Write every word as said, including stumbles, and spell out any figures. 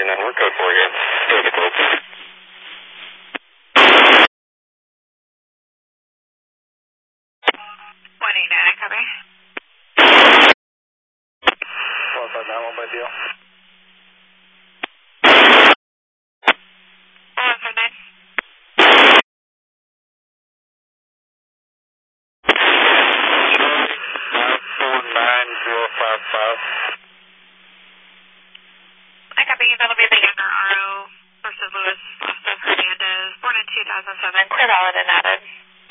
forty-nine, we're code four again. Take it, please. one eight nine, I copy. one five nine, one by deal. one five nine. four nine zero five five. I copy. That'll be the Younger R O versus Luis Foster Hernandez, born in two thousand seven. Clear valid and added.